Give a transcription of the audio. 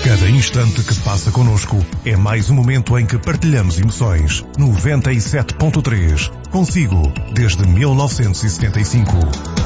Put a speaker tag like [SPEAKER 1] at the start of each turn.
[SPEAKER 1] Cada instante que passa connosco é mais um momento em que partilhamos emoções. 97.3. Consigo, desde 1975.